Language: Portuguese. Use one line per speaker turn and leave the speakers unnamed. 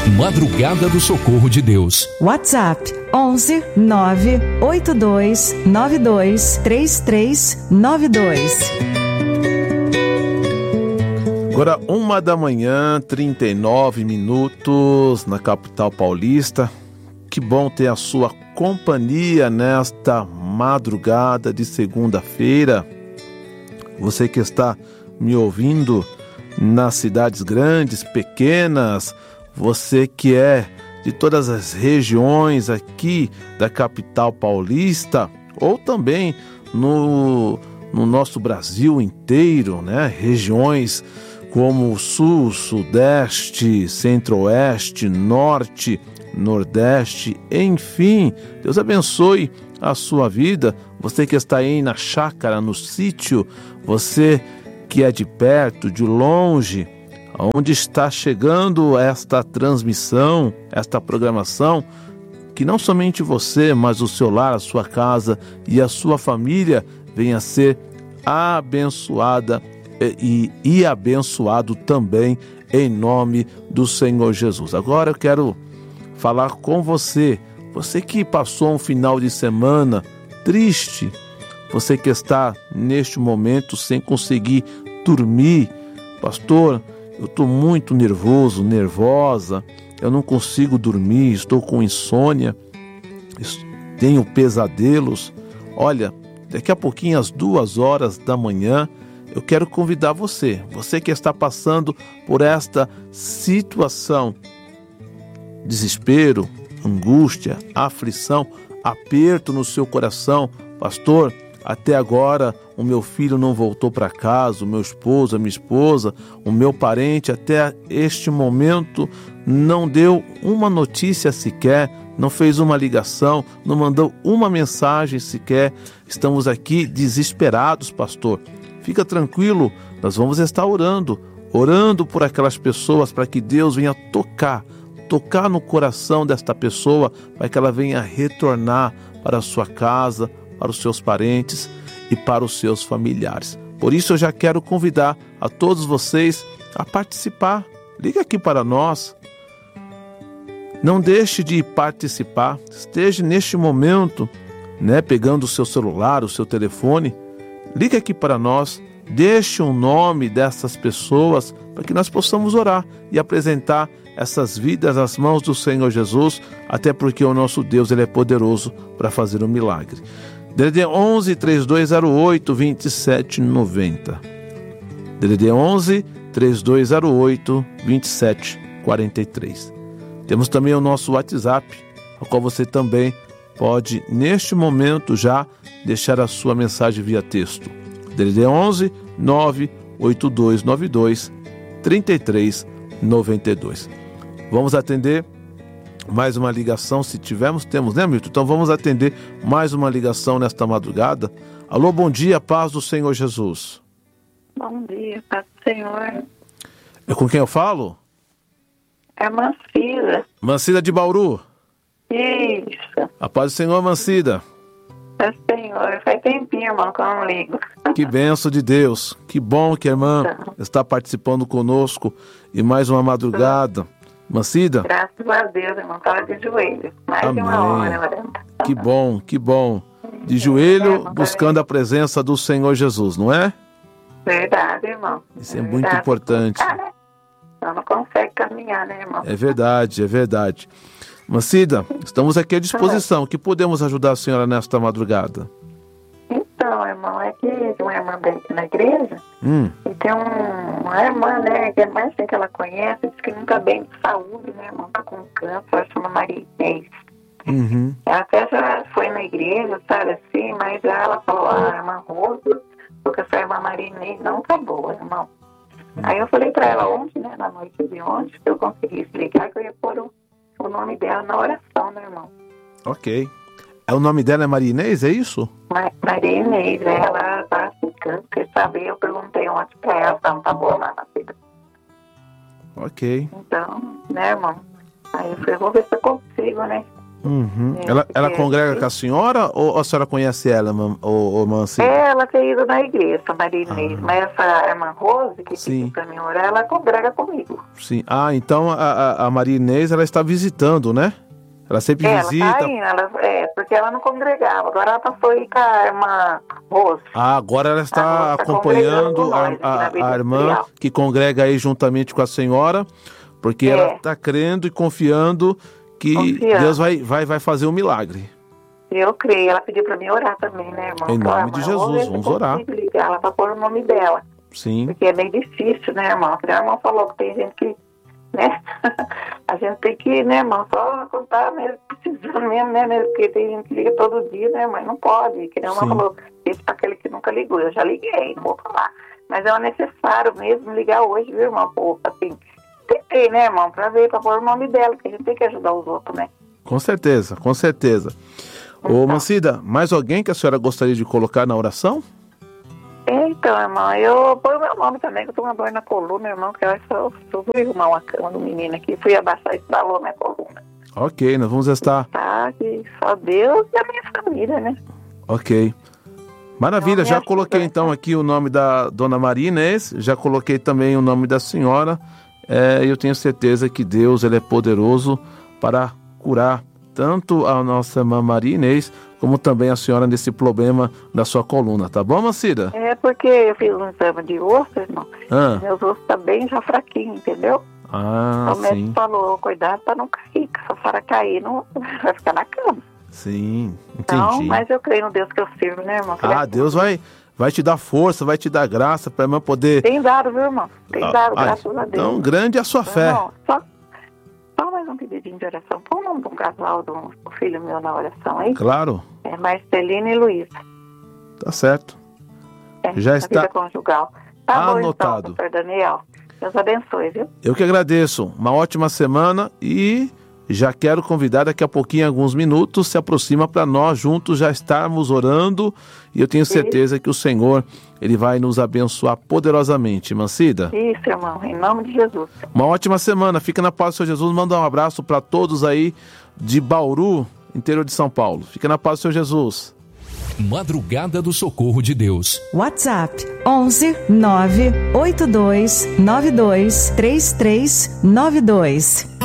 Madrugada do Socorro de Deus.
WhatsApp 11 982 92 3392.
Agora 1h39 na capital paulista. Que bom ter a sua companhia nesta madrugada de segunda-feira. Você que está me ouvindo nas cidades grandes, pequenas, você que é de todas as regiões aqui da capital paulista, ou também no nosso Brasil inteiro, né? Regiões como o Sul, Sudeste, Centro-Oeste, Norte, Nordeste, enfim, Deus abençoe a sua vida. Você que está aí na chácara, no sítio, você que é de perto, de longe, onde está chegando esta transmissão, esta programação, que não somente você, mas o seu lar, a sua casa e a sua família venha a ser abençoada e abençoado também em nome do Senhor Jesus. Agora eu quero falar com você, você que passou um final de semana triste, você que está neste momento sem conseguir dormir. Pastor, eu estou muito nervoso, nervosa, eu não consigo dormir, estou com insônia, tenho pesadelos. Olha, daqui a pouquinho às 2h da manhã, eu quero convidar você que está passando por esta situação, desespero, angústia, aflição, aperto no seu coração. Pastor, até agora o meu filho não voltou para casa, o meu esposo, a minha esposa, o meu parente até este momento não deu uma notícia sequer, não fez uma ligação, não mandou uma mensagem sequer. Estamos aqui desesperados, pastor. Fica tranquilo, nós vamos estar orando por aquelas pessoas para que Deus venha tocar no coração desta pessoa, para que ela venha retornar para a sua casa, para os seus parentes e para os seus familiares. Por isso eu já quero convidar a todos vocês a participar. Liga aqui para nós. Não deixe de participar. Esteja neste momento, pegando o seu celular, o seu telefone. Liga aqui para nós. Deixe o nome dessas pessoas para que nós possamos orar e apresentar essas vidas às mãos do Senhor Jesus, até porque o nosso Deus ele é poderoso para fazer um milagre. DDD 11 3208 2790. DDD 11 3208 2743. Temos também o nosso WhatsApp, ao qual você também pode, neste momento, já deixar a sua mensagem via texto. DDD 11 98292 3392. Vamos atender mais uma ligação, se temos, né, Milton? Então vamos atender mais uma ligação nesta madrugada. Alô, bom dia, paz do Senhor Jesus.
Bom dia, paz do Senhor.
É com quem eu falo?
É Mancida.
Mancida de Bauru?
Isso.
A paz do Senhor, Mancida.
Paz do Senhor. Faz tempinho, irmão, que eu não ligo.
Que bênção de Deus. Que bom que a irmã está participando conosco e mais uma madrugada. Mancida?
Graças a Deus, irmão. Estava de joelho. Mais
Amém.
de uma hora.
Que bom, que bom. De joelho, buscando a presença do Senhor Jesus, não é?
Verdade, irmão.
Isso é muito importante.
Então não consegue caminhar, né, irmão?
É verdade, é verdade. Mancida, estamos aqui à disposição. O que podemos ajudar a senhora nesta madrugada?
Então, irmão, é que tem uma irmã bem aqui na igreja e tem uma irmã, né, que é mais assim que ela conhece, diz que não está bem de saúde, né, irmão, tá com câncer, ela chama Maria Inês. Ela até já foi na igreja, sabe, assim, mas ela falou, irmã Rosa, porque essa irmã Maria Inês não tá boa, irmão. Aí eu falei pra ela ontem, né, na noite de ontem, que eu consegui explicar que eu ia pôr o nome dela na oração, né, irmão?
Ok. O nome dela é Maria Inês, é isso?
Maria Inês, ela tá ficando, quer saber, eu perguntei ontem pra ela, ela não tá boa lá na vida.
Ok.
Então, né, irmão? Aí eu falei, vou ver se eu consigo, né?
Ela congrega com a senhora ou a senhora conhece ela, irmã Cida?
Ela tem ido na igreja, Maria Inês, mas essa irmã Rose, que pediu para mim orar, ela congrega comigo.
Sim. Ah, então a Maria Inês, ela está visitando, né? Ela sempre visita.
Ela tá indo, porque ela não congregava. Agora ela passou aí com a irmã Rose.
Ah, agora ela está acompanhando a irmã que congrega aí juntamente com a senhora, porque ela está crendo e confiando que Deus vai fazer um milagre.
Eu creio. Ela pediu para mim orar também, né, irmão?
Em nome de Jesus, vamos orar.
Ligar ela para pôr o nome dela.
Sim.
Porque é meio difícil, né, irmão? A irmã falou que tem gente que, né? A gente tem que, né, irmão, só contar mesmo, precisando mesmo, né? Porque tem gente que liga todo dia, né, mas não pode. Que nem a irmã falou, esse para aquele que nunca ligou. Eu já liguei, não vou falar. Mas é necessário mesmo ligar hoje, viu, irmão? Pô, assim, tentei, né, irmão, para ver, para pôr o nome dela, porque a gente tem que ajudar os outros, né?
Com certeza, com certeza. Ô, irmã Cida, mais alguém que a senhora gostaria de colocar na oração?
Então, irmão, eu ponho meu nome também, que eu tô com uma dor na coluna, irmão, que eu fui arrumar uma cama do menino aqui, fui abaixar e estalou minha coluna.
Ok, nós vamos estar...
Tá, que só Deus e a minha família, né?
Ok. Maravilha, já coloquei então aqui o nome da dona Maria Inês, já coloquei também o nome da senhora, eu tenho certeza que Deus ele é poderoso para curar tanto a nossa irmã Maria Inês, como também a senhora nesse problema da sua coluna, tá bom, Cida?
É porque eu fiz um exame de osso, irmão, meus ossos tá bem já fraquinhos, entendeu?
Ah,
o médico falou, cuidado para não cair, que se a senhora cair, não vai ficar na cama.
Sim, entendi.
Então, mas eu creio no Deus que eu sirvo, né, irmão?
Deus vai te dar força, vai te dar graça para a irmã poder...
Tem dado, viu, irmão? Tem dado, graças a Deus.
Então, grande é a sua fé.
Irmão, só mais um pedidinho de oração. Põe o nome de um casal, do filho meu na oração aí.
Claro.
É Marcelina e Luísa.
Tá certo. Já está
vida conjugal. Tá
anotado.
Bom, então, Dr. Daniel. Deus abençoe, viu?
Eu que agradeço. Uma ótima semana e já quero convidar daqui a pouquinho, em alguns minutos, se aproxima para nós juntos já estarmos orando e eu tenho certeza que o Senhor, Ele vai nos abençoar poderosamente. Irmã Cida?
Isso, irmão, em nome de Jesus.
Uma ótima semana, fica na paz do Senhor Jesus, manda um abraço para todos aí de Bauru, interior de São Paulo. Fica na paz do Senhor Jesus.
Madrugada do Socorro de Deus.
WhatsApp 11 982 92 3392.